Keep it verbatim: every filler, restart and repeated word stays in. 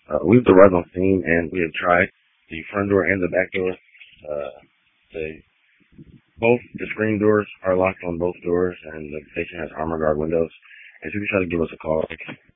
Uh, we've arrived on scene and we have tried the front door and the back door. Uh, the both the screen doors are locked on both doors, and the station has armor guard windows. And if you can try to give us a call,